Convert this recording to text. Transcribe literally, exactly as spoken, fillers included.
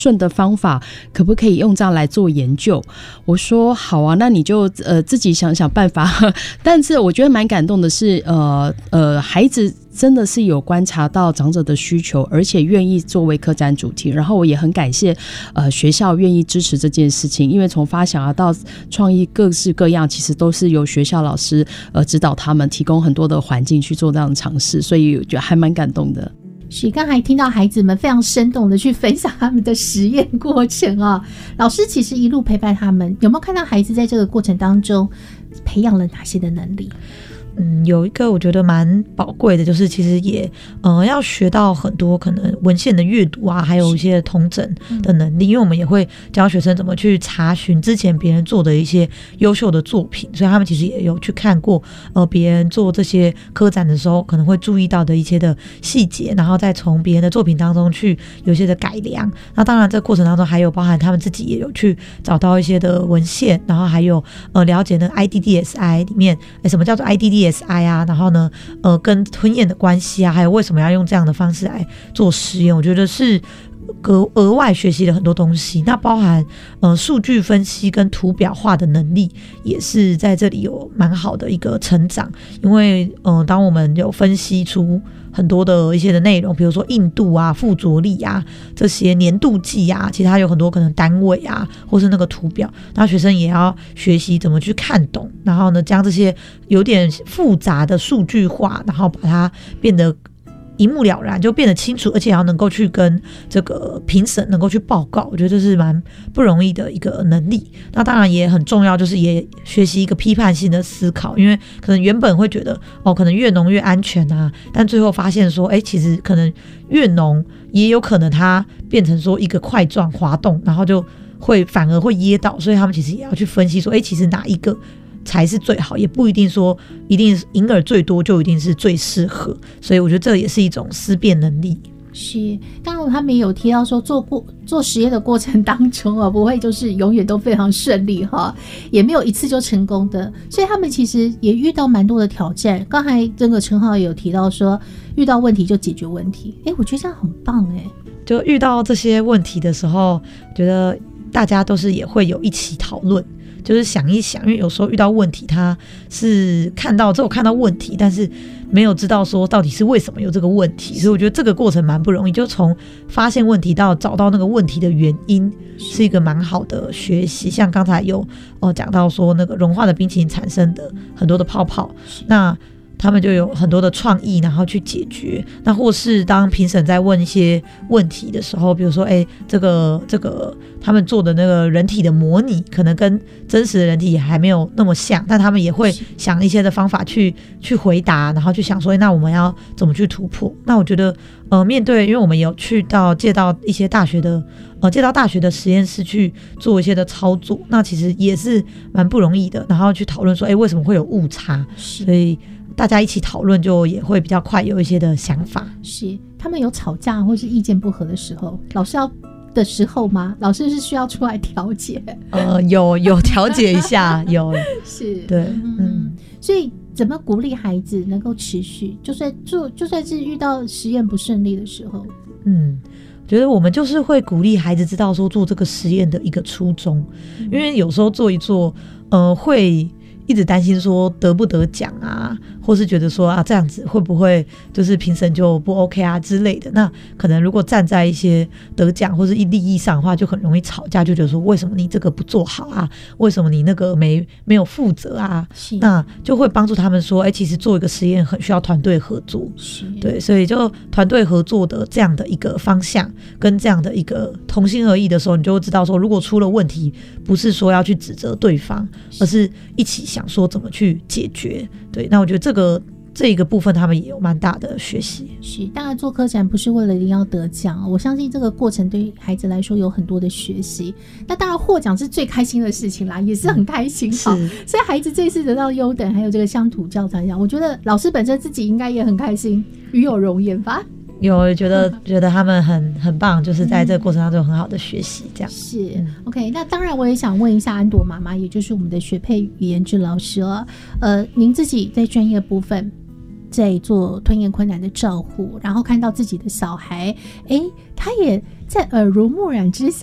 顺的方法可不可以用这样来做研究？我说好啊，那你就呃自己想想办法。但是我觉得蛮感动的是，呃呃，孩子真的是有观察到长者的需求，而且愿意作为科展主题。然后我也很感谢呃学校愿意支持这件事情，因为从发想啊到创意各式各样，其实都是由学校老师呃指导他们，提供很多的环境去做这样的尝试，所以我觉得还蛮感动的。 是，刚才听到孩子们非常生动的去分享他们的实验过程啊，老师其实一路陪伴他们，有没有看到孩子在这个过程当中培养了哪些的能力？ 嗯，有一个我觉得蛮宝贵的，就是其实也呃要学到很多可能文献的阅读啊，还有一些统整的能力，因为我们也会教学生怎么去查询之前别人做的一些优秀的作品，所以他们其实也有去看过呃别人做这些科展的时候可能会注意到的一些的细节，然后再从别人的作品当中去有一些的改良。那当然这个过程当中还有包含他们自己也有去找到一些的文献，然后还有呃了解那个 I D D S I 里面、欸、什么叫做 I D D S I 啊，然后呢呃跟吞咽的关系啊，还有为什么要用这样的方式来做实验，我觉得是额额外学习了很多东西。那包含呃数据分析跟图表化的能力也是在这里有蛮好的一个成长，因为呃当我们有分析出很多的一些的内容，比如说硬度啊、附着力啊、这些粘度计啊，其实它有很多可能单位啊，或是那个图表，那学生也要学习怎么去看懂，然后呢将这些有点复杂的数据化，然后把它变得一目了然，就变得清楚，而且要能够去跟这个评审能够去报告，我觉得这是蛮不容易的一个能力。那当然也很重要，就是也学习一个批判性的思考，因为可能原本会觉得哦，可能越浓越安全啊，但最后发现说，哎，其实可能越浓也有可能它变成说一个块状滑动，然后就会反而会噎到，所以他们其实也要去分析说，哎，其实哪一个才是最好，也不一定说一定银耳最多就一定是最适合，所以我觉得这也是一种思辨能力。 是，当然他们也有提到说做过做实验的过程当中啊，不会就是永远都非常顺利哈，也没有一次就成功的，所以他们其实也遇到蛮多的挑战。刚才这个陈浩也有提到说，遇到问题就解决问题，哎，我觉得这样很棒哎。 就遇到这些问题的时候，觉得大家都是也会有一起讨论。就是想一想，因为有时候遇到问题，他是看到之后看到问题，但是没有知道说到底是为什么有这个问题，所以我觉得这个过程蛮不容易，就从发现问题到找到那个问题的原因，是一个蛮好的学习。像刚才有呃讲到说那个融化的冰淇淋产生的很多的泡泡，那他们就有很多的创意，然后去解决。那或是当评审在问一些问题的时候，比如说，哎，这个这个他们做的那个人体的模拟，可能跟真实的人体也还没有那么像，但他们也会想一些的方法去去回答，然后去想说，那我们要怎么去突破？那我觉得，呃，面对，因为我们有去到借到一些大学的，呃，借到大学的实验室去做一些的操作，那其实也是蛮不容易的。然后去讨论说，哎，为什么会有误差？所以大家一起讨论，就也会比较快有一些的想法。 是，他们有吵架或是意见不合的时候，老师要的时候吗？老师是需要出来调解？ 呃，有有调解一下，有是， 对，嗯， 所以怎么鼓励孩子能够持续，就算做，就算是遇到实验不顺利的时候， 嗯。觉得我们就是会鼓励孩子知道说做这个实验的一个初衷，因为有时候做一做，呃，会一直担心说得不得奖啊，或是觉得说啊这样子会不会就是评审就不 OK 啊之类的。那可能如果站在一些得奖或是利益上的话，就很容易吵架，就觉得说为什么你这个不做好啊，为什么你那个没没有负责啊，那就会帮助他们说，哎、欸，其实做一个实验很需要团队合作，对，所以就团队合作的这样的一个方向跟这样的一个同心合意的时候，你就会知道说，如果出了问题，不是说要去指责对方，而是一起想说怎么去解决。对，那我觉得这个这一个部分他们也有蛮大的学习。是， 当然做科展不是为了一定要得奖，我相信这个过程对孩子来说有很多的学习。那当然获奖是最开心的事情啦，也是很开心。好，所以孩子这次得到优等还有这个乡土教材奖，我觉得老师本身自己应该也很开心，与有荣焉吧。 有觉得觉得他们很很棒，就是在这个过程当中有很好的学习，这样是、嗯、OK。那当然，我也想问一下安朵妈妈，也就是我们的学配语言治疗师哦，呃，您自己在专业部分在做吞咽困难的照护，然后看到自己的小孩，哎，他也在耳濡目染之下